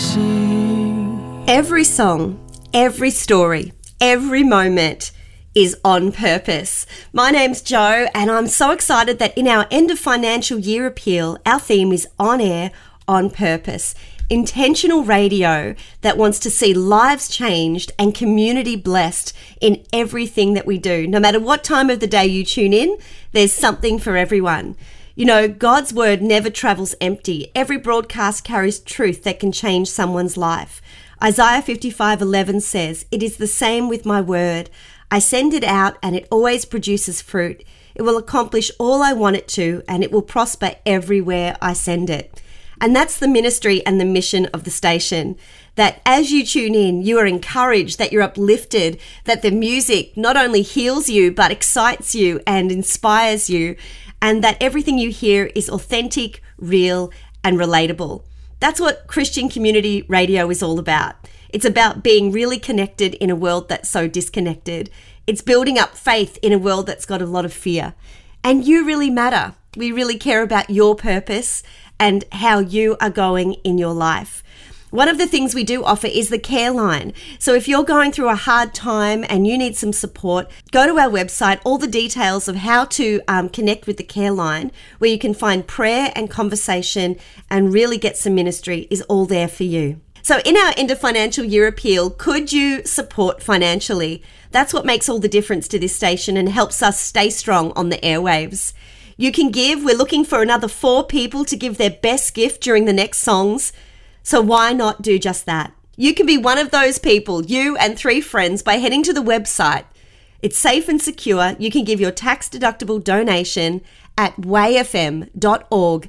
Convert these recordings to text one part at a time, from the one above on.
sing. Every song, every story, every moment is on purpose. My name's Jo, and I'm so excited that in our end of financial year appeal, our theme is On Air, On Purpose. Intentional radio that wants to see lives changed and community blessed in everything that we do. No matter what time of the day you tune in, there's something for everyone. You know, God's word never travels empty. Every broadcast carries truth that can change someone's life. Isaiah 55:11 says, "It is the same with my word. I send it out and it always produces fruit. It will accomplish all I want it to, and it will prosper everywhere I send it." And that's the ministry and the mission of the station. That as you tune in, you are encouraged, that you're uplifted, that the music not only heals you, but excites you and inspires you, and that everything you hear is authentic, real, and relatable. That's what Christian community radio is all about. It's about being really connected in a world that's so disconnected. It's building up faith in a world that's got a lot of fear. And you really matter. We really care about your purpose and how you are going in your life. One of the things we do offer is the Care Line. So if you're going through a hard time and you need some support, go to our website. All the details of how to connect with the Care Line, where you can find prayer and conversation and really get some ministry, is all there for you. So in our end of financial year appeal, could you support financially? That's what makes all the difference to this station and helps us stay strong on the airwaves. You can give. We're looking for another 4 people to give their best gift during the next songs. So why not do just that? You can be one of those people, you and 3 friends, by heading to the website. It's safe and secure. You can give your tax-deductible donation at wayfm.org.au.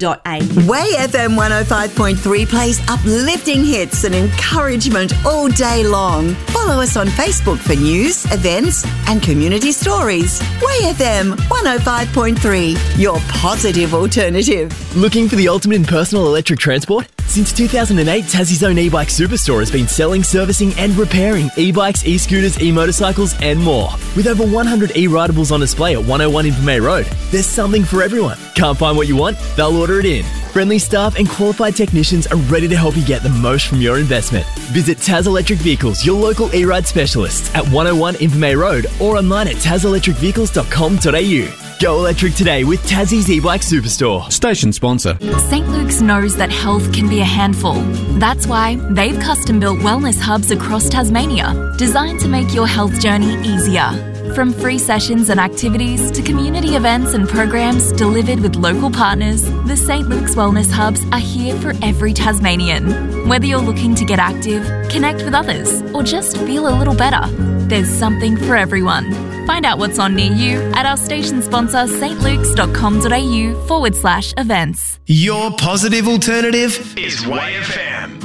Way FM 105.3 plays uplifting hits and encouragement all day long. Follow us on Facebook for news, events and community stories. Way FM 105.3, your positive alternative. Looking for the ultimate in personal electric transport? Since 2008, Tassie's own e-bike superstore has been selling, servicing and repairing e-bikes, e-scooters, e-motorcycles and more. With over 100 e-ridables on display at 101 Invermay Road, there's something for everyone. Can't find what you want? They'll order it in. Friendly staff and qualified technicians are ready to help you get the most from your investment. Visit Taz Electric Vehicles, your local e-ride specialists at 101 Invermay Road or online at tazelectricvehicles.com.au. Go electric today with Tassie's e-bike superstore. Station sponsor. St. Luke's knows that health can be a handful. That's why they've custom-built wellness hubs across Tasmania, designed to make your health journey easier. From free sessions and activities to community events and programs delivered with local partners, the St. Luke's Wellness Hubs are here for every Tasmanian. Whether you're looking to get active, connect with others, or just feel a little better, there's something for everyone. Find out what's on near you at our station sponsor stlukes.com.au/events. Your positive alternative is Way FM.